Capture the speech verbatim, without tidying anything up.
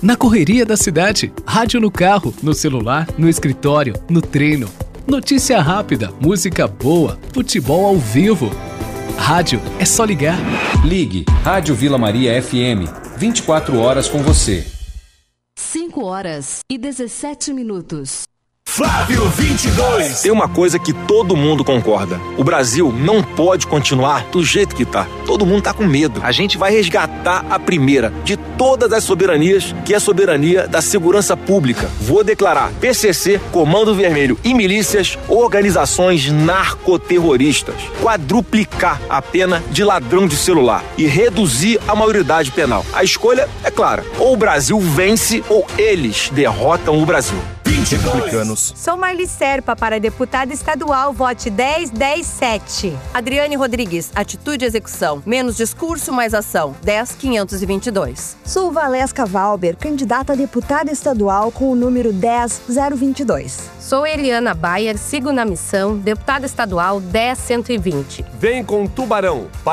Na correria da cidade, rádio no carro, no celular, no escritório, no treino. Notícia rápida, música boa, futebol ao vivo. Rádio é só ligar. Ligue Rádio Vila Maria F M, vinte e quatro horas com você. cinco horas e dezessete minutos. Flávio vinte e dois. Tem uma coisa que todo mundo concorda: o Brasil não pode continuar do jeito que tá. Todo mundo tá com medo. A gente vai resgatar a primeira de todas as soberanias, que é a soberania da segurança pública. Vou declarar P C C, Comando Vermelho e milícias organizações narcoterroristas. Quadruplicar a pena de ladrão de celular e reduzir a maioridade penal. A escolha é clara: ou o Brasil vence ou eles derrotam o Brasil. Republicanos. Sou Marli Serpa para deputada estadual, vote dez dez sete. Adriane Rodrigues, atitude e execução. Menos discurso, mais ação. dez quinhentos e vinte e dois. Sou Valesca Valber, candidata a deputada estadual com o número dez zero vinte e dois. Sou Eliana Bayer, sigo na missão, deputada estadual dez cento e vinte. Vem com Tubarão.